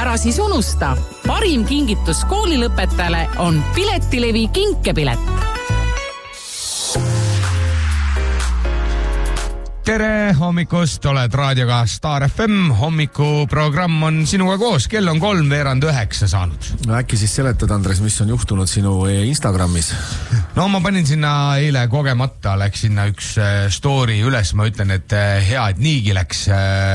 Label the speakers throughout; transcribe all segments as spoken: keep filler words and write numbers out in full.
Speaker 1: ära siis unusta. Parim kingitus koolilõpetajale on Piletilevi kinkepilet.
Speaker 2: Tere hommikust, oled raadioga Star F M, hommikuprogramm on sinuga koos, kell on kolm veerand üheksa saanud.
Speaker 3: No äkki siis seletad, Andres, mis on juhtunud sinu Instagramis?
Speaker 2: No ma panin sinna eile kogemata, läks sinna üks story üles, ma ütlen, et hea, et niigi läks,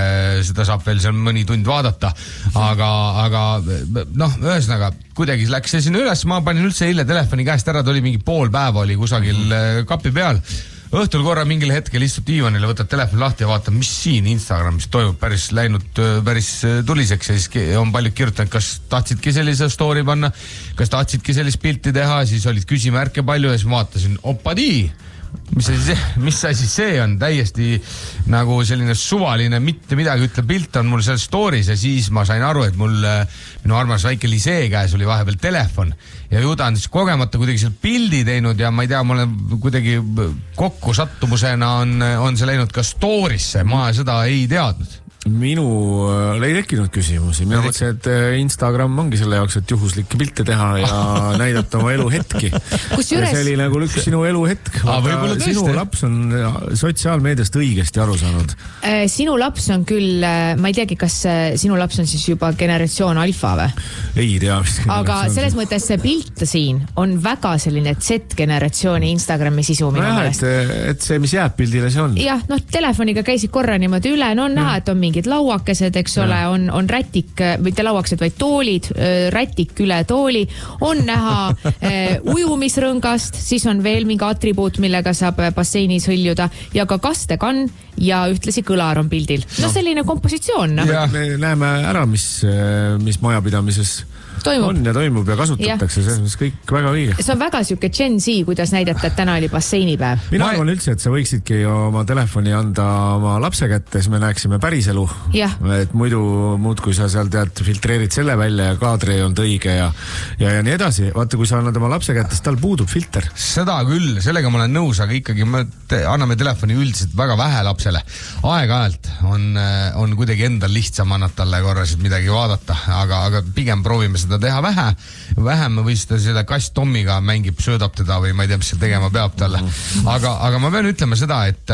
Speaker 2: seda saab veel seal mõni tund vaadata, aga, aga noh, ühesõnaga, kuidagi läks see sinna üles, ma panin üldse eile telefoni käest ära, ta oli mingi pool päeva oli kusagil kapi peal. Õhtul korra mingil hetkel istud diivanile, võtad telefon lahti ja vaatad, mis siin Instagramis toimub, päris läinud päris tuliseks ja siis on paljud kirjutanud, kas tahtsidki sellise story panna, kas tahtsidki sellist pilti teha, siis olid küsimärke palju ja siis ma vaatasin, opadii, mis asi see, mis asi see on, täiesti nagu selline suvaline, mitte midagi ütle pilt on mul seal stories ja siis ma sain aru, et mul minu armas väike Lisee käes oli vahepeal telefon ja ju ta on siis kogemata kuidagi seal pildi teinud ja ma ei tea, ma olen kuidagi kokku sattumusena on, on see läinud ka story'sse, ma seda ei teadnud.
Speaker 3: Minu äh, ei tekkinud küsimusi. Mina mõtlesin, et Instagram ongi selle jaoks, et juhuslikke pilte teha ja näidata oma elu hetki.
Speaker 4: Kusjuures...
Speaker 3: See oli nagu üks sinu elu hetk. Vaata, sinu laps on sotsiaalmeediast õigesti aru saanud.
Speaker 4: Sinu laps on küll, ma ei teagi, kas sinu laps on siis juba generatsioon alfa või?
Speaker 3: Ei tea.
Speaker 4: Aga selles mõttes see pilt siin on väga selline Z-generatsiooni Instagrami sisu minu
Speaker 3: no
Speaker 4: mõelest.
Speaker 3: Et, et see, mis jääb pildile, see on.
Speaker 4: Jah, noh, telefoniga käisid korra niimoodi üle, no on näha, et on mingi lauakesed, eks ja. ole, on, on rätik, mitte lauakesed, vaid toolid, rätik üle tooli, on näha äh, ujumisrõngast, siis on veel mingi atribuut, millega saab basseinis hõljuda ja ka kastekann ja ühtlasi kõlar on pildil. No selline kompositsioon. No.
Speaker 3: Me näeme ära, mis, mis majapidamises toimub. On ja toimub ja kasutatakse, see on kõik väga õige.
Speaker 4: See on väga siuke Gen Z, kuidas näidata, et täna oli basseinipäev.
Speaker 3: Mina arvan üldse, et sa võiksidki oma telefoni anda oma lapse kätte, siis me näeksime päris elu.
Speaker 4: Ja.
Speaker 3: Et muidu muud, kui sa seal tead, filtreerid selle välja ja kaadri on õige ja, ja, ja nii edasi. Vaata, kui sa annad oma lapse kätte, siis tal puudub filter.
Speaker 2: Seda küll, sellega ma olen nõus, aga ikkagi me te, anname telefoni üldiselt väga vähe lapsele. Aeg-ajalt on, on kuidagi endal lihtsam annat talle korrasid midagi vaadata, aga, aga pigem proovime seda teha vähe, vähem või seda selle kast Tommiga mängib, söödab teda või ma ei tea, mis seal tegema peab talle. Aga, aga ma pean ütlema seda, et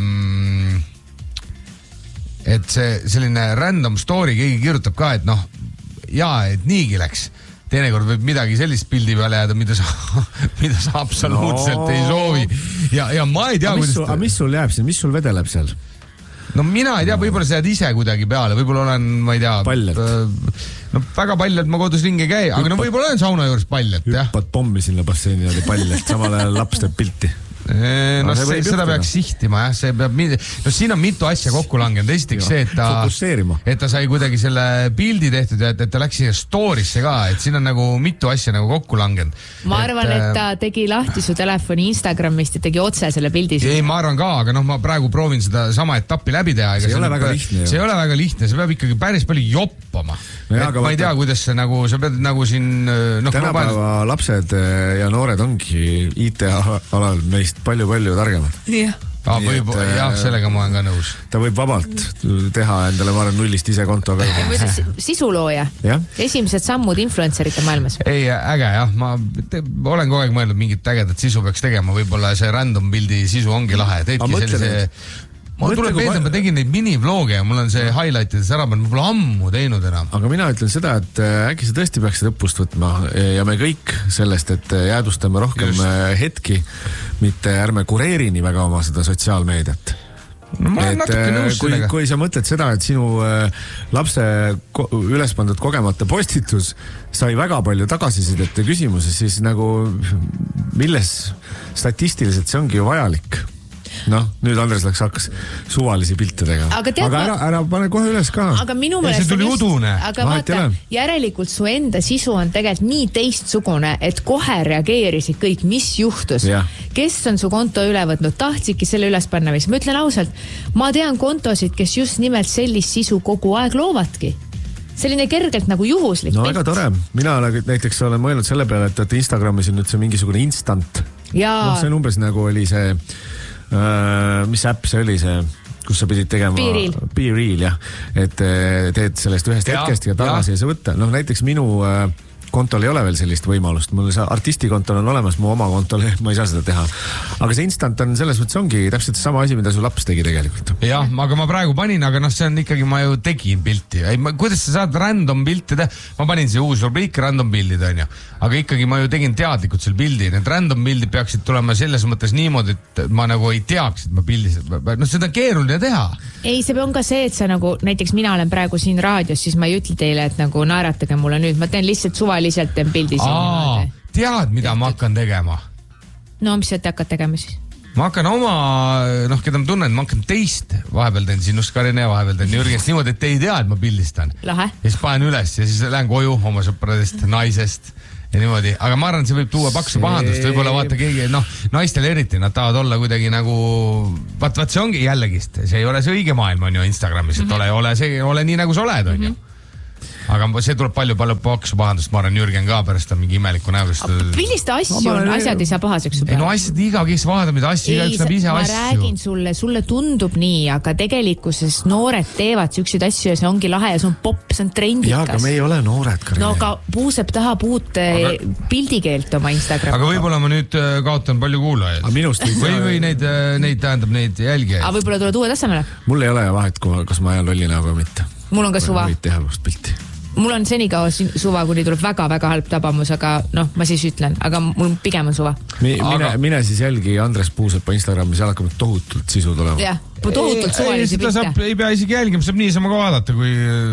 Speaker 2: ähm, et see selline random story keegi kirjutab ka, et noh, jaa, et niigi läks. Teinekord võib midagi sellist pildi peale jääda, mida sa, mida sa absoluutselt no. ei soovi. Ja, ja ma ei tea,
Speaker 3: kuidas... Sul, ta... mis sul jääb siin, mis sul vedeleb seal? No mina ei tea, võib-olla sa jääd ise kuidagi peale, võib-olla olen, ma ei tea... Paljalt.
Speaker 2: No väga paljalt ma kodus ringi käi, aga hüppad, no võib-olla olen sauna juures paljalt, jah.
Speaker 3: Hüppad pommi sinna basseini ja paljalt, samal ajal laps teeb pilti.
Speaker 2: No, no see, seda peaks sihtima, jah, see peab, no siin on mitu asja kokku langenud, esiteks see, et ta, et ta sai kuidagi selle pildi tehtud ja et, et ta läks siia story'sse ka, et siin on nagu mitu asja nagu kokku langenud.
Speaker 4: Ma arvan, et, et ta tegi lahti su telefoni Instagramist ja tegi otse selle pildi.
Speaker 2: Ei, ma arvan ka, aga noh, ma praegu proovin seda sama etappi läbi teha.
Speaker 3: See ei ole väga lihtne.
Speaker 2: See ei ole väga lihtne, see peab ikkagi päris palju joppama. No jah, ma ei tea, kuidas see nagu, sa pead nagu siin... No,
Speaker 3: tänapäeva panen... lapsed ja noored ongi I T-alal meist palju-palju targemad.
Speaker 4: Jah.
Speaker 2: Ah, võib, et, jah, sellega ma olen ka nõus.
Speaker 3: Ta võib vabalt teha endale, ma olen nullist ise konto ka.
Speaker 4: Sisulooja. Esimesed sammud influencerite maailmas.
Speaker 2: Ei, äge, jah. Ma te, olen kogu aeg mõelnud, mingit ägedat sisu peaks tegema. Võib-olla see random pildi sisu ongi lahe. Teedki sellise... Ma tuleb meelde, ma tegin neid mini-vloge ja mul on see highlight'ides ära, ma pole ammu teinud enam.
Speaker 3: Aga mina ütlen seda, et äkki sa tõesti peaksid õppust võtma ja me kõik sellest, et jäädustame rohkem Just. hetki, mitte ärme kureerini väga oma seda sotsiaalmeediat.
Speaker 2: No ma olen natuke nõus
Speaker 3: kui, kui sa mõtled seda, et sinu lapse üles pandud kogemata postitus sai väga palju tagasisidet ja küsimusi, siis nagu milles statistiliselt see ongi ju vajalik? Noh, nüüd Andres läks hakkas suvalisi pilte tegema. Aga, tead, aga ära, ära pane kohe üles ka.
Speaker 4: Aga minu mõelest
Speaker 2: see tuli udune.
Speaker 4: Aga vaata, järelikult su enda sisu on tegelikult nii teistsugune, et kohe reageerisid kõik, mis juhtus. Ja. Kes on su konto üle võtnud, tahtsidki selle üles panna. Ma ütlen ausalt, ma tean kontosid, kes just nimelt sellist sisu kogu aeg loovadki. Selline kergelt nagu juhuslik.
Speaker 3: No väga tore. Mina näiteks olen mõelnud selle peale, et Instagramis on nüüd see mingisugune instant.
Speaker 4: Ja.
Speaker 3: No, see on umbes nagu oli see... Uh, mis äpp see oli see, kus sa pidid tegema
Speaker 4: Be-Real.
Speaker 3: Be-Real, jah. Et teed sellest ühest ja, hetkest ja tagasi ja, ja sa võtta. Noh, näiteks minu äh, kontol ei ole veel sellist võimalust. Mul see artisti kontol on olemas, mu oma kontol ma ei saa seda teha. Aga see instant on selles mõttes ongi täpselt sama asi, mida su laps tegi tegelikult.
Speaker 2: jah, aga ma praegu panin, aga noh, see on ikkagi, ma ju tegin pilti. Ei, ma, kuidas sa saad random pilti teha? Ma panin see uus rubriik random pildid, on ju. Aga ikkagi ma ju tegin teadlikult selle pildi. Need random pildid peaksid tulema selles mõttes niimoodi, et ma nagu ei teaks, et ma pildisin. No seda on keeruline teha.
Speaker 4: Ei, see on ka see, et sa nagu, näiteks mina olen praegu siin raadios, siis ma ei ütle teile, et nagu naeratage mulle nüüd. Ma teen lihtsalt suva lihtsalt teen pildi siin.
Speaker 2: Aa, tead, mida ma hakkan tegema?
Speaker 4: No, mis sa te hakkad tegema siis?
Speaker 2: Ma hakkan oma, noh, keda ma tunnen, ma hakkan teist, vahepeal teen sinust Karine, vahepeal teen Jürgens niimoodi, et te ei tea, et ma pildistan.
Speaker 4: Lahe.
Speaker 2: Ja siis panen üles ja siis lähen koju oma sõpradest, naisest ja niimoodi. Aga ma arvan, see võib tuua paksu pahandust, võib-olla vaata keegi, noh, naistel eriti, nad tahavad olla kuidagi nagu, vaat, vaat see ongi jällegist, see ei ole see õige maailm, on ju Instagramis, et mm-hmm. ole, ole, see, ole nii nagu sa oled, on ju. Mm-hmm. Aga see tuleb palju-palju paksu pahandust, ma arvan Jürgen ka pärast on mingi imeliku näogust.
Speaker 4: Milliste asju on, asjad ei saa pahaseks juba?
Speaker 2: Ei no asjad iga, kes vaadab, mida asju, igaüks näeb ise
Speaker 4: ma
Speaker 2: asju.
Speaker 4: Ma räägin sulle, sulle tundub nii, aga tegelikkuses noored teevad siukseid asju ja see ongi lahe ja see on pop, see on trendikas.
Speaker 3: Ja, aga me ei ole noored, Karine.
Speaker 4: No aga puuseb tahab uut aga... pildikeelt oma Instagrami.
Speaker 2: Aga võib-olla ma nüüd kaotan palju kuulajaid. Või, või neid, neid tähendab neid jälgijaid.
Speaker 4: Aga võib-olla tuled uue tasemele?
Speaker 2: Mul
Speaker 3: ei ole vahet, kas ma ajan lolli näoga või mitte.
Speaker 4: Mul on ka suva.
Speaker 3: Võid teha vast pilti.
Speaker 4: Mul on senikaua suva, kuni tuleb väga-väga halb tabamus, aga noh, ma siis ütlen, aga mul pigem on suva.
Speaker 3: Mi, aga... mine, mine siis jälgi Andres Puusepa Instagramis, seal hakkab tohutult sisu tulema.
Speaker 4: Jah, tohutult suvalisi pilte.
Speaker 2: Saab, ei pea isegi jälgima, saab niisama ka vaadata, kui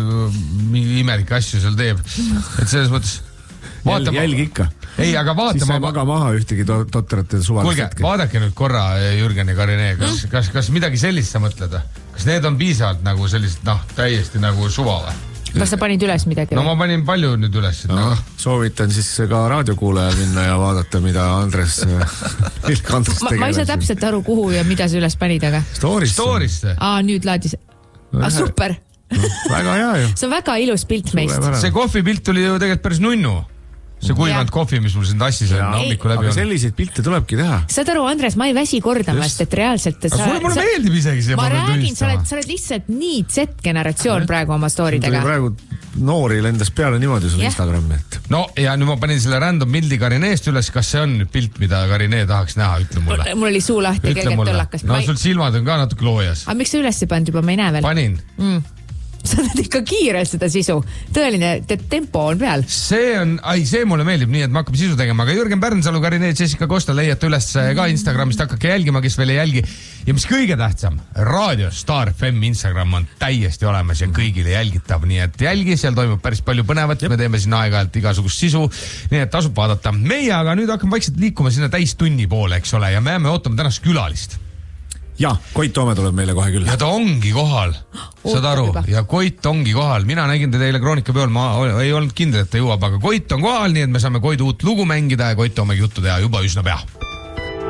Speaker 2: mingi imelikke asju seal teeb. Et selles mõttes...
Speaker 3: Vaata, jälgi ikka.
Speaker 2: Ei, aga vaata...
Speaker 3: Siis sa ei maga maha ühtegi totrate suvalist
Speaker 2: Kulge, hetke. Vaadake nüüd korra Jürgen ja Karine, kas, mm. kas, kas midagi sellist sa mõtled? Kas need on piisavalt nagu sellised, noh, täiesti nagu suva või?
Speaker 4: Kas sa panid üles midagi?
Speaker 2: No ma panin palju nüüd üles.
Speaker 3: No, soovitan siis ka raadiokuulajal minna ja vaadata, mida Andres, Andres
Speaker 4: ma, ma ei saa täpselt aru, kuhu ja mida sa üles panid, aga...
Speaker 3: Storisse.
Speaker 2: Storisse.
Speaker 4: Aa, nüüd laadis... Ah, super.
Speaker 3: No, väga hea ju.
Speaker 4: See on väga ilus pilt meist.
Speaker 2: See kohvipilt oli ju tegelikult päris nunnu. See kuivanud kohvi, mis mul siin tassis on hommikul läbi
Speaker 3: on. Aga selliseid pilte tulebki teha.
Speaker 4: Saad aru, Andres, ma ei väsi kordamast, et reaalselt...
Speaker 2: Aga sulle mulle meeldib isegi see.
Speaker 4: Ma räägin, sa oled, sa oled lihtsalt nii Z-generatsioon praegu oma storidega.
Speaker 3: Praegu noori lendas peale niimoodi sul Instagrami. Et...
Speaker 2: No ja nüüd ma panin selle random pildi Karineest üles. Kas see on pilt, mida Karine tahaks näha? Ütle mulle.
Speaker 4: Mul oli suu lahti, kelget tõllakas.
Speaker 2: No sul silmad on ka natuke loojas.
Speaker 4: Aga miks sa üles ei pannud juba, ma ei näe veel?
Speaker 2: Panin.
Speaker 4: Mm. Sa oled ikka kiirelt seda sisu. Tõeline tempo on peal.
Speaker 2: See on, ai, see mulle meeldib nii, et ma hakkame sisu tegema. Aga Jürgen Pärnsalu, Karine, Jessica Costa leiate üles ka Instagramist, hakkake jälgima, kes veel ei jälgi. Ja mis kõige tähtsam, raadio Star F M Instagram on täiesti olemas ja kõigile jälgitav. Nii et jälgi, seal toimub päris palju põnevat. Me teeme siin aeg-ajalt igasugust sisu. Nii et tasub vaadata. Meie aga nüüd hakkame vaikselt liikuma sinna täistunni poole, eks ole, ja me jääme ootama tänast külalist.
Speaker 3: Ja, Koit Toome tuleb meile kohe küll.
Speaker 2: Ja ta ongi kohal, saad aru, ja Koit ongi kohal. Mina nägin ta teile Kroonika peol, ma ei olnud kindel, et ta jõuab, aga Koit on kohal, nii et me saame Koidu uut lugu mängida ja Koit Toomegi juttu teha juba üsna pea.